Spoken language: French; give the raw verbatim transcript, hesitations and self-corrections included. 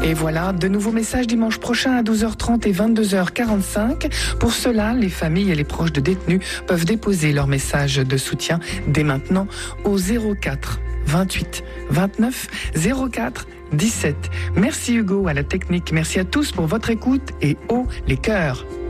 Et voilà, de nouveaux messages dimanche prochain à douze heures trente et vingt-deux heures quarante-cinq. Pour cela, les familles et les proches de détenus peuvent déposer leur message de soutien dès maintenant au zéro quatre vingt-huit vingt-neuf zéro quatre dix-sept. Merci Hugo à la technique, merci à tous pour votre écoute et haut les cœurs.